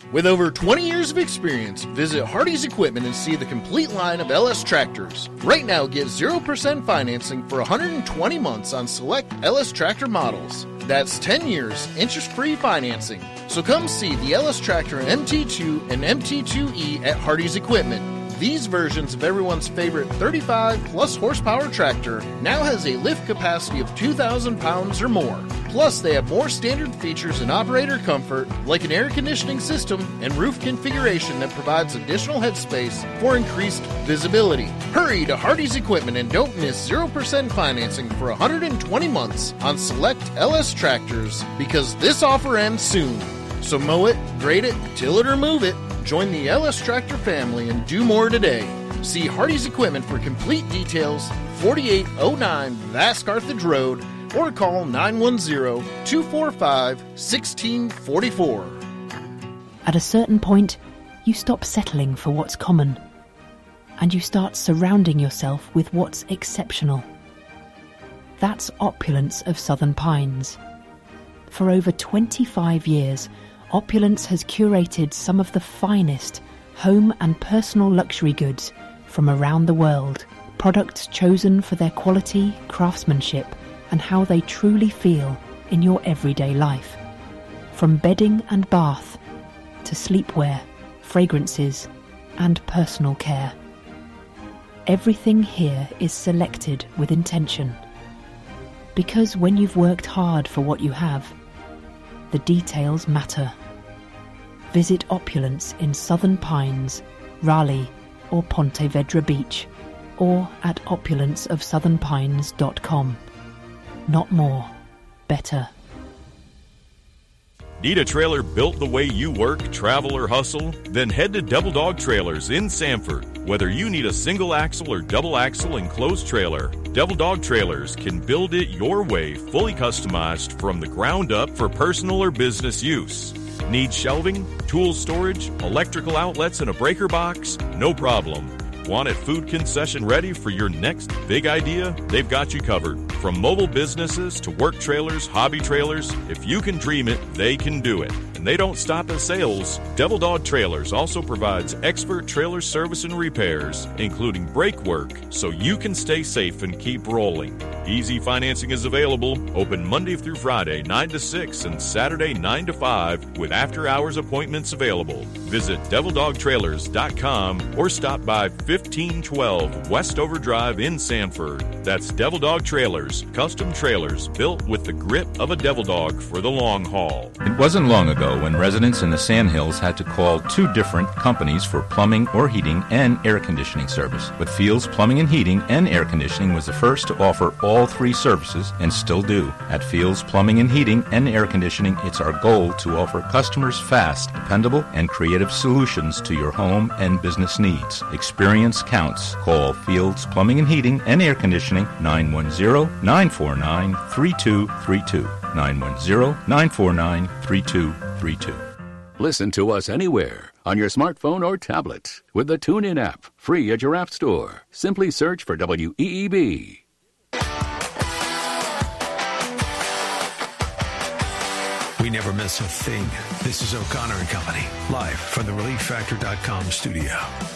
With over 20 years of experience, visit Hardy's Equipment and see the complete line of LS tractors. Right now, get 0% financing for 120 months on select LS tractor models. That's 10 years, interest-free financing. So come see the LS Tractor MT2 and MT2E at Hardy's Equipment. These versions of everyone's favorite 35-plus horsepower tractor now has a lift capacity of 2,000 pounds or more. Plus, they have more standard features and operator comfort, like an air conditioning system and roof configuration that provides additional headspace for increased visibility. Hurry to Hardy's Equipment and don't miss 0% financing for 120 months on select LS tractors, because this offer ends soon. So mow it, grade it, till it or move it. Join the LS Tractor family and do more today. See Hardy's Equipment for complete details, 4809 Vask Carthage Road, or call 910-245-1644. At a certain point, you stop settling for what's common, and you start surrounding yourself with what's exceptional. That's Opulence of Southern Pines. For over 25 years, Opulence has curated some of the finest home and personal luxury goods from around the world. Products chosen for their quality, craftsmanship, and how they truly feel in your everyday life. From bedding and bath to sleepwear, fragrances, and personal care. Everything here is selected with intention. Because when you've worked hard for what you have, the details matter. Visit Opulence in Southern Pines, Raleigh, or Ponte Vedra Beach, or at opulenceofsouthernpines.com. Not more, better. Need a trailer built the way you work, travel, or hustle? Then head to Devil Dog Trailers in Sanford. Whether you need a single axle or double axle enclosed trailer, Devil Dog Trailers can build it your way, fully customized from the ground up for personal or business use. Need shelving, tool storage, electrical outlets, and a breaker box? No problem. Want it food concession ready for your next big idea? They've got you covered. From mobile businesses to work trailers, hobby trailers, if you can dream it, they can do it. And they don't stop at sales. Devil Dog Trailers also provides expert trailer service and repairs, including brake work, so you can stay safe and keep rolling. Easy financing is available, open Monday through Friday, 9 to 6, and Saturday, 9 to 5, with after-hours appointments available. Visit DevilDogTrailers.com or stop by 1512 Westover Drive in Sanford. That's Devil Dog Trailers, custom trailers built with the grit of a devil dog for the long haul. It wasn't long ago when residents in the Sandhills had to call 2 different companies for plumbing or heating and air conditioning service. But Fields Plumbing and Heating and Air Conditioning was the first to offer all 3 services and still do. At Fields Plumbing and Heating and Air Conditioning, it's our goal to offer customers fast, dependable, and creative solutions to your home and business needs. Experience counts. Call Fields Plumbing and Heating and Air Conditioning 910-949-3232. 910-949-3232. Listen to us anywhere on your smartphone or tablet with the TuneIn app, free at your app store. Simply search for WEEB. We never miss a thing. This is O'Connor and Company, live from the ReliefFactor.com studio.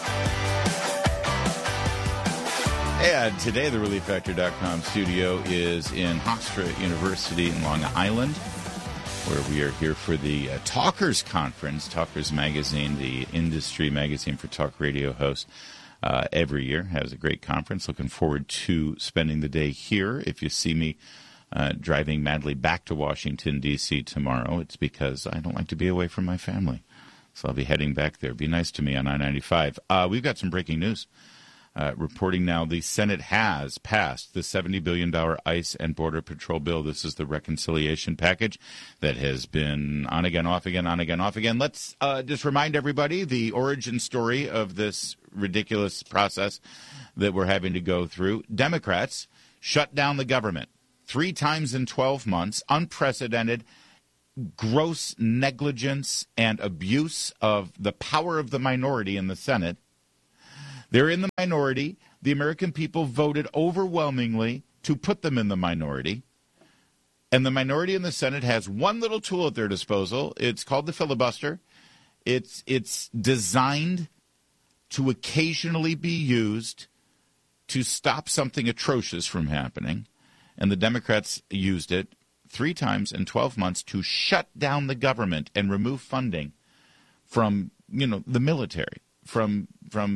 And today, the ReliefFactor.com studio is in Hofstra University in Long Island, where we are here for the Talkers Conference. Talkers Magazine, the industry magazine for talk radio hosts, every year has a great conference. Looking forward to spending the day here. If you see me driving madly back to Washington, D.C. tomorrow, it's because I don't like to be away from my family. So I'll be heading back there. Be nice to me on I-95. We've got some breaking news. Reporting now, the Senate has passed the $70 billion ICE and Border Patrol bill. This is the reconciliation package that has been on again, off again, on again, off again. Let's just remind everybody the origin story of this ridiculous process that we're having to go through. Democrats shut down the government 3 times in 12 months, unprecedented, gross negligence and abuse of the power of the minority in the Senate. They're in the minority. The American people voted overwhelmingly to put them in the minority. And the minority in the Senate has one little tool at their disposal. It's called the filibuster. It's designed to occasionally be used to stop something atrocious from happening. And the Democrats used it 3 times in 12 months to shut down the government and remove funding from, the military, from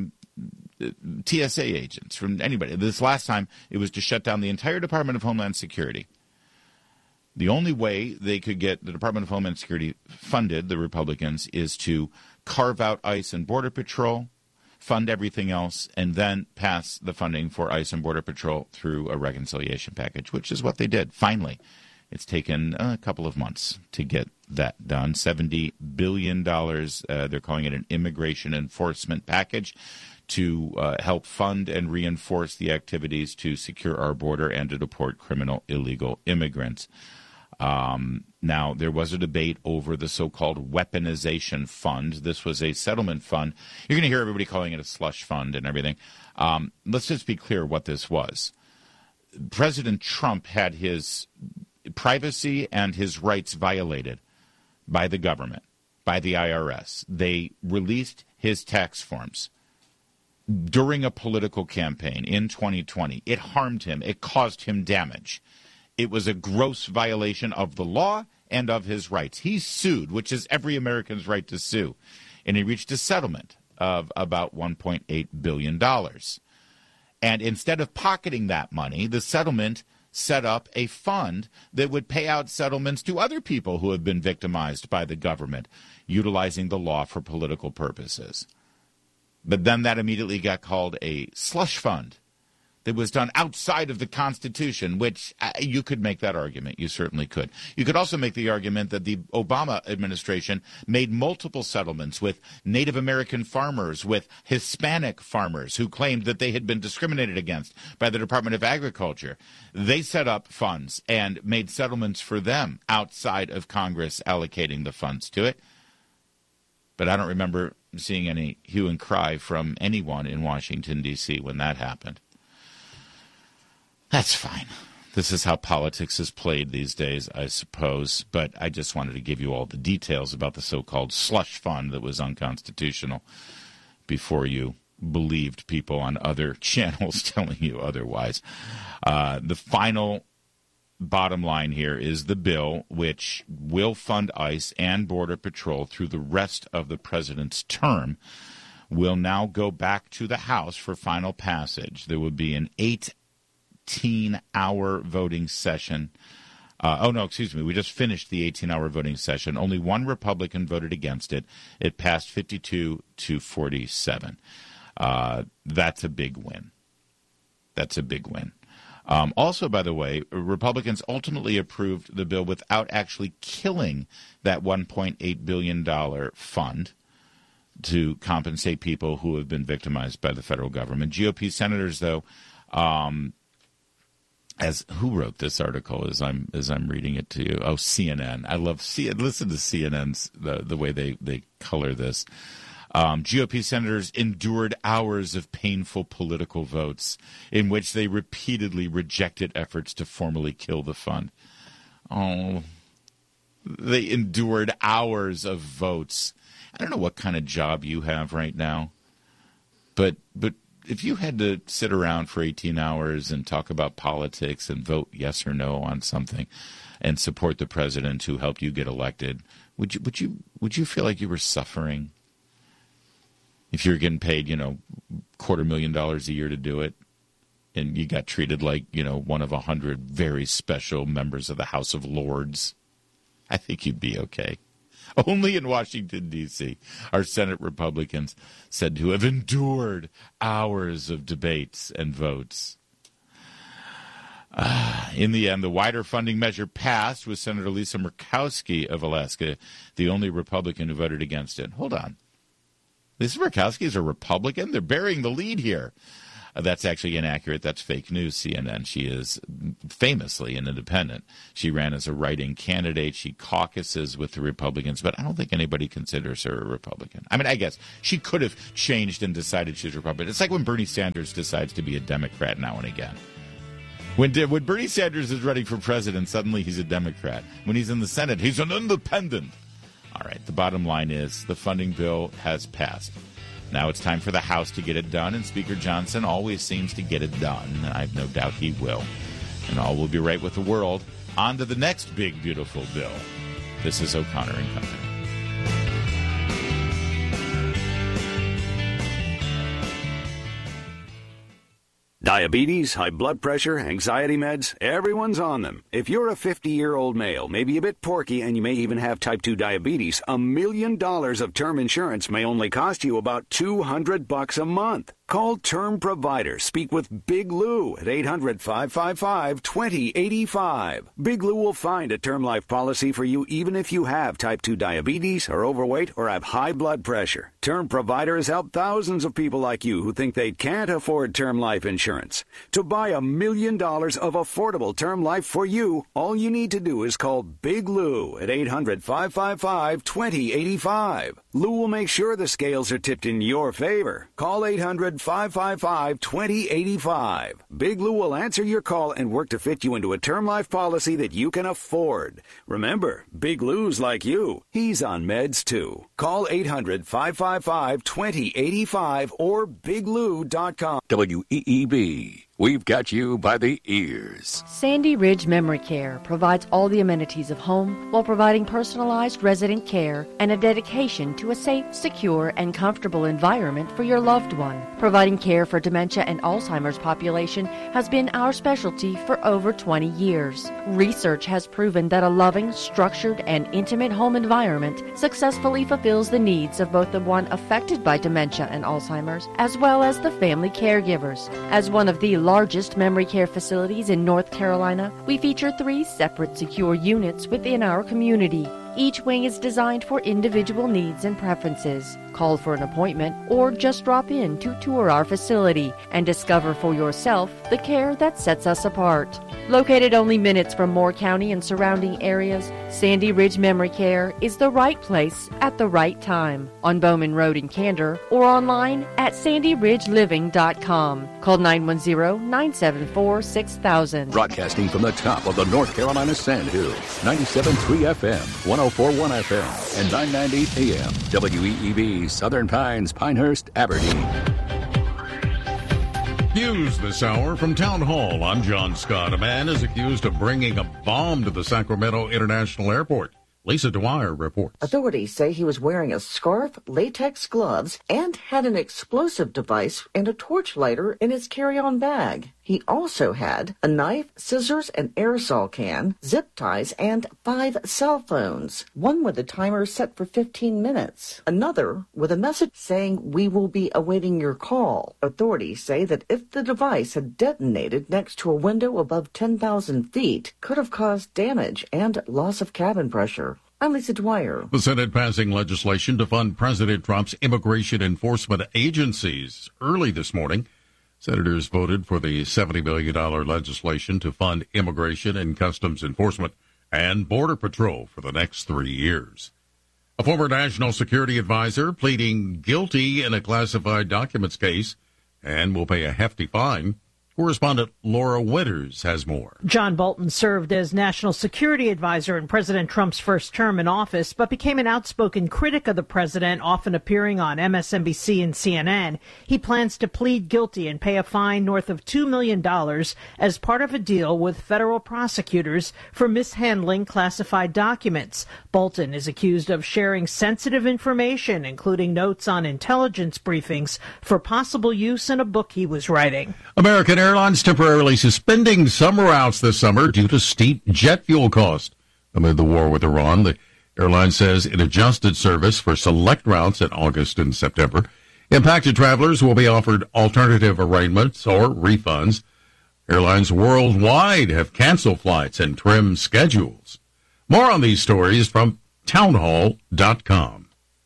TSA agents, from anybody. This last time, it was to shut down the entire Department of Homeland Security. The only way they could get the Department of Homeland Security funded, the Republicans, is to carve out ICE and Border Patrol, fund everything else, and then pass the funding for ICE and Border Patrol through a reconciliation package, which is what they did. Finally, it's taken a couple of months to get that done. $70 billion. They're calling it an immigration enforcement package to help fund and reinforce the activities to secure our border and to deport criminal illegal immigrants. Now, there was a debate over the so-called weaponization fund. This was a settlement fund. You're going to hear everybody calling it a slush fund and everything. Let's just be clear what this was. President Trump had his privacy and his rights violated by the government, by the IRS. They released his tax forms during a political campaign in 2020. It harmed him. It caused him damage. It was a gross violation of the law and of his rights. He sued, which is every American's right to sue, and he reached a settlement of about $1.8 billion. And instead of pocketing that money, the settlement set up a fund that would pay out settlements to other people who have been victimized by the government, utilizing the law for political purposes. But then that immediately got called a slush fund that was done outside of the Constitution, which you could make that argument. You certainly could. You could also make the argument that the Obama administration made multiple settlements with Native American farmers, with Hispanic farmers who claimed that they had been discriminated against by the Department of Agriculture. They set up funds and made settlements for them outside of Congress allocating the funds to it. But I don't remember seeing any hue and cry from anyone in Washington, D.C. when that happened. That's fine. This is how politics is played these days, I suppose. But I just wanted to give you all the details about the so-called slush fund that was unconstitutional before you believed people on other channels telling you otherwise. The final bottom line here is the bill, which will fund ICE and Border Patrol through the rest of the president's term, will now go back to the House for final passage. There will be an 18-hour voting session. We just finished the 18-hour voting session. Only one Republican voted against it. It passed 52-47. That's a big win. That's a big win. Also, by the way, Republicans ultimately approved the bill without actually killing that $1.8 billion fund to compensate people who have been victimized by the federal government. GOP senators, though, who wrote this article as I'm reading it to you? Oh, CNN. I love listen to CNN's the way they color this. GOP senators endured hours of painful political votes in which they repeatedly rejected efforts to formally kill the fund. Oh, they endured hours of votes. I don't know what kind of job you have right now, but if you had to sit around for 18 hours and talk about politics and vote yes or no on something and support the president who helped you get elected, would you feel like you were suffering? If you're getting paid, $250,000 a year to do it, and you got treated like, one of 100 very special members of the House of Lords, I think you'd be okay. Only in Washington, D.C., are Senate Republicans said to have endured hours of debates and votes. In the end, the wider funding measure passed with Senator Lisa Murkowski of Alaska, the only Republican who voted against it. Hold on. Lisa Murkowski is a Republican? They're burying the lead here. That's actually inaccurate. That's fake news, CNN. She is famously an independent. She ran as a write-in candidate. She caucuses with the Republicans, but I don't think anybody considers her a Republican. I mean, I guess she could have changed and decided she's a Republican. It's like when Bernie Sanders decides to be a Democrat now and again. When Bernie Sanders is running for president, suddenly he's a Democrat. When he's in the Senate, he's an independent. All right, the bottom line is the funding bill has passed. Now it's time for the House to get it done, and Speaker Johnson always seems to get it done. I have no doubt he will. And all will be right with the world. On to the next big, beautiful bill. This is O'Connor and Company. Diabetes, high blood pressure, anxiety meds, everyone's on them. If you're a 50-year-old male, maybe a bit porky, and you may even have type 2 diabetes, $1 million of term insurance may only cost you about $200 a month. Call Term Provider. Speak with Big Lou at 800-555-2085. Big Lou will find a term life policy for you even if you have type 2 diabetes, are overweight, or have high blood pressure. Term Provider has helped thousands of people like you who think they can't afford term life insurance. To buy $1 million of affordable term life for you, all you need to do is call Big Lou at 800-555-2085. Lou will make sure the scales are tipped in your favor. Call 800-555-2085. Big Lou will answer your call and work to fit you into a term life policy that you can afford. Remember, Big Lou's like you. He's on meds too. Call 800-555-2085 or biglou.com. WEEB. We've got you by the ears. Sandy Ridge Memory Care provides all the amenities of home while providing personalized resident care and a dedication to a safe, secure, and comfortable environment for your loved one. Providing care for dementia and Alzheimer's population has been our specialty for over 20 years. Research has proven that a loving, structured, and intimate home environment successfully fulfills the needs of both the one affected by dementia and Alzheimer's as well as the family caregivers. As one of the largest memory care facilities in North Carolina, we feature 3 separate secure units within our community. Each wing is designed for individual needs and preferences. Call for an appointment or just drop in to tour our facility and discover for yourself the care that sets us apart. Located only minutes from Moore County and surrounding areas, Sandy Ridge Memory Care is the right place at the right time. On Bowman Road in Candor or online at sandyridgeliving.com. Call 910-974-6000. Broadcasting from the top of the North Carolina Sandhills. 97.3 FM, 104.1 FM, and 990 AM. WEEB, Southern Pines, Pinehurst, Aberdeen. News this hour from Town Hall. I'm John Scott. A man is accused of bringing a bomb to the Sacramento International Airport. Lisa Dwyer reports. Authorities say he was wearing a scarf, latex gloves, and had an explosive device and a torch lighter in his carry-on bag. He also had a knife, scissors, an aerosol can, zip ties, and 5 cell phones. One with a timer set for 15 minutes. Another with a message saying, "We will be awaiting your call." Authorities say that if the device had detonated next to a window above 10,000 feet, could have caused damage and loss of cabin pressure. I'm Lisa Dwyer. The Senate passing legislation to fund President Trump's immigration enforcement agencies. Early this morning, senators voted for the $70 billion legislation to fund immigration and customs enforcement and Border Patrol for the next 3 years. A former national security advisor pleading guilty in a classified documents case and will pay a hefty fine. Correspondent Laura Winters has more. John Bolton served as national security advisor in President Trump's first term in office, but became an outspoken critic of the president, often appearing on MSNBC and CNN. He plans to plead guilty and pay a fine north of $2 million as part of a deal with federal prosecutors for mishandling classified documents. Bolton is accused of sharing sensitive information, including notes on intelligence briefings, for possible use in a book he was writing. American Airlines temporarily suspending some routes this summer due to steep jet fuel costs. Amid the war with Iran, the airline says it adjusted service for select routes in August and September. Impacted travelers will be offered alternative arrangements or refunds. Airlines worldwide have canceled flights and trimmed schedules. More on these stories from townhall.com.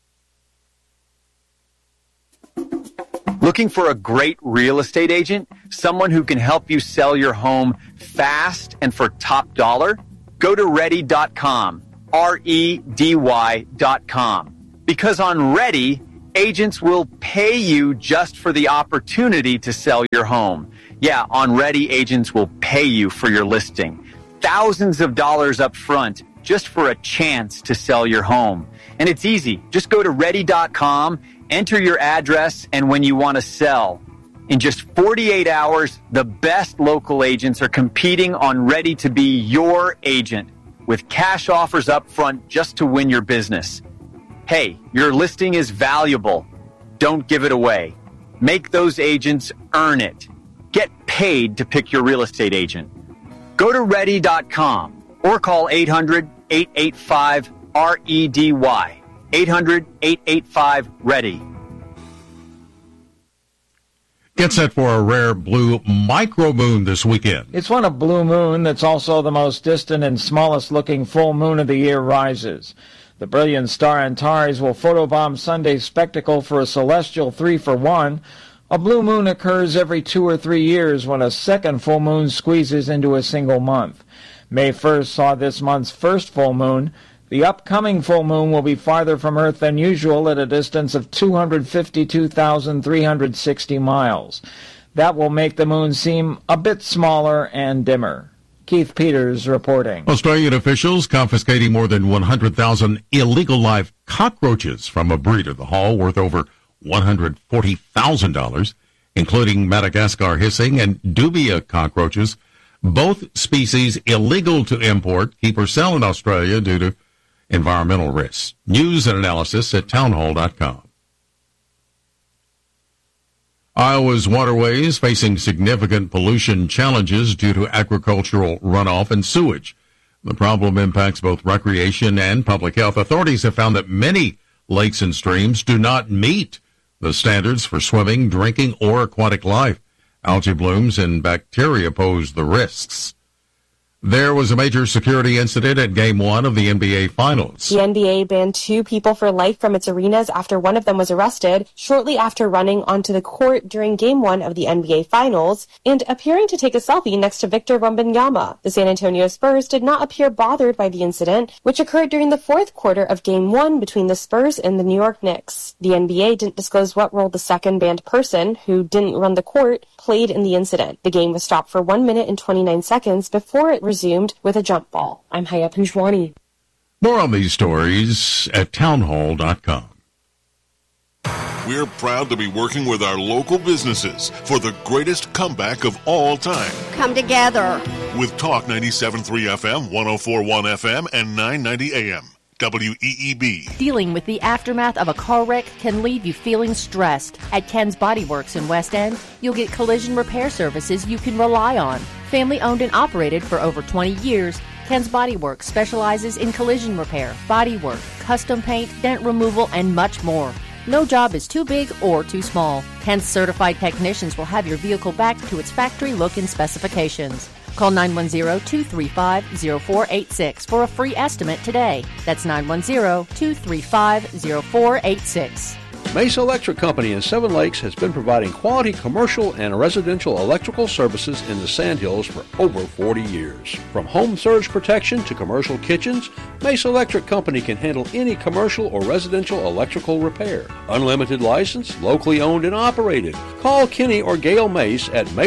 Looking for a great real estate agent? Someone who can help you sell your home fast and for top dollar? Go to ready.com, REDY.com. Because on Ready, agents will pay you just for the opportunity to sell your home. Yeah, on Ready, agents will pay you for your listing. Thousands of dollars up front just for a chance to sell your home. And it's easy. Just go to ready.com, enter your address, and when you want to sell. In just 48 hours, the best local agents are competing on Ready to be your agent with cash offers up front just to win your business. Hey, your listing is valuable. Don't give it away. Make those agents earn it. Get paid to pick your real estate agent. Go to ready.com or call 800-885-REDY. 800-885-READY. Get set for a rare blue micromoon this weekend. It's when a blue moon that's also the most distant and smallest looking full moon of the year rises. The brilliant star Antares will photobomb Sunday's spectacle for a celestial 3-for-1. A blue moon occurs every 2 or 3 years when a second full moon squeezes into a single month. May 1st saw this month's first full moon. The upcoming full moon will be farther from Earth than usual at a distance of 252,360 miles. That will make the moon seem a bit smaller and dimmer. Keith Peters reporting. Australian officials confiscating more than 100,000 illegal live cockroaches from a breeder, the haul worth over $140,000, including Madagascar hissing and dubia cockroaches, both species illegal to import, keep or sell in Australia due to environmental risks. News and analysis at townhall.com. Iowa's waterways facing significant pollution challenges due to agricultural runoff and sewage. The problem impacts both recreation and public health. Authorities have found that many lakes and streams do not meet the standards for swimming, drinking, or aquatic life. Algae blooms and bacteria pose the risks. There was a major security incident at Game 1 of the NBA Finals. The NBA banned 2 people for life from its arenas after one of them was arrested shortly after running onto the court during Game 1 of the NBA Finals and appearing to take a selfie next to Victor Wembanyama. The San Antonio Spurs did not appear bothered by the incident, which occurred during the 4th quarter of Game 1 between the Spurs and the New York Knicks. The NBA didn't disclose what role the second banned person, who didn't run the court, played in the incident. The game was stopped for 1 minute and 29 seconds before it resumed with a jump ball. I'm Haya Panjwani. More on these stories at townhall.com. We're proud to be working with our local businesses for the greatest comeback of all time. Come together. With Talk 97.3 FM, 104.1 FM, and 990 AM. WEEB. Dealing with the aftermath of a car wreck can leave you feeling stressed. At Ken's Body Works in West End, you'll get collision repair services you can rely on. Family owned and operated for over 20 years, Ken's Body Works specializes in collision repair, body work, custom paint, dent removal, and much more. No job is too big or too small. Ken's certified technicians will have your vehicle back to its factory look and specifications. Call 910-235-0486 for a free estimate today. That's 910-235-0486. Mesa Electric Company in Seven Lakes has been providing quality commercial and residential electrical services in the Sandhills for over 40 years. From home surge protection to commercial kitchens, Mesa Electric Company can handle any commercial or residential electrical repair. Unlimited license, locally owned and operated. Call Kenny or Gail Mace at